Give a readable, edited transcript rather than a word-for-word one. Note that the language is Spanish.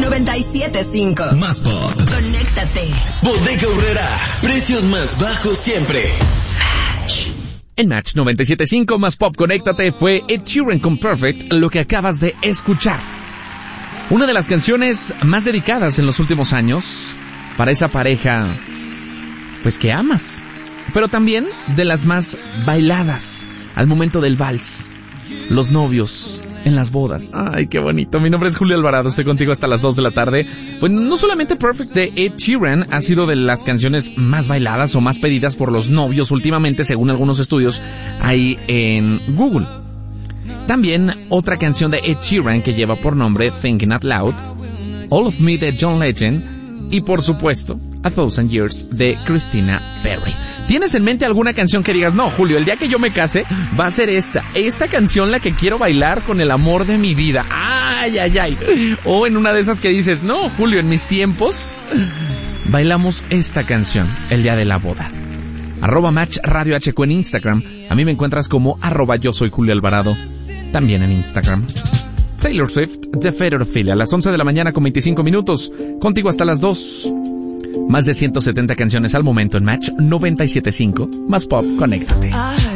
97.5. Más pop. Conéctate. Bodega Aurrera. Precios más bajos siempre. En Match 97.5 Más Pop Conéctate fue Ed Sheeran con Perfect, lo que acabas de escuchar. Una de las canciones más dedicadas en los últimos años para esa pareja, pues que amas. Pero también de las más bailadas al momento del vals. Los novios en las bodas. Ay, qué bonito. Mi nombre es Julio Alvarado, estoy contigo hasta las 2 de la tarde. Pues no solamente Perfect de Ed Sheeran ha sido de las canciones más bailadas o más pedidas por los novios últimamente, según algunos estudios ahí en Google. También otra canción de Ed Sheeran que lleva por nombre Thinking Out Loud, All of Me de John Legend y por supuesto A Thousand Years de Christina Perri. ¿Tienes en mente alguna canción que digas, no, Julio, el día que yo me case va a ser esta canción la que quiero bailar con el amor de mi vida? Ay, ay, ay. O en una de esas que dices, no, Julio, en mis tiempos bailamos esta canción el día de la boda. @Match Radio HQ en Instagram. A mí me encuentras como @yo soy Julio Alvarado, también en Instagram. Taylor Swift, The Federal Ophelia, a las 11 de la mañana con 25 minutos. Contigo hasta las 2. Más de 170 canciones al momento en Match 97.5. Más Pop, conéctate.